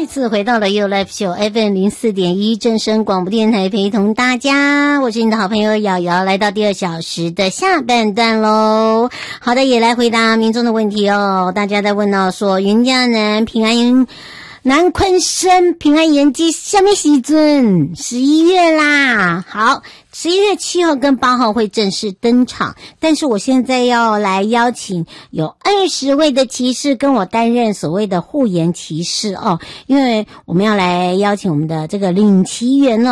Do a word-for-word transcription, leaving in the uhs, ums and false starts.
次回到了 You Live Show F M 零四点一正声广播电台，陪同大家，我是你的好朋友瑶瑶，来到第二小时的下半段喽。好的，也来回答民众的问题哦。大家在问到说云嘉南平安南昆生平安延期下面时阵十一月啦。好，十一月七号跟八号会正式登场，但是我现在要来邀请有二十位的骑士跟我担任所谓的护颜骑士哦，因为我们要来邀请我们的这个领骑员哦。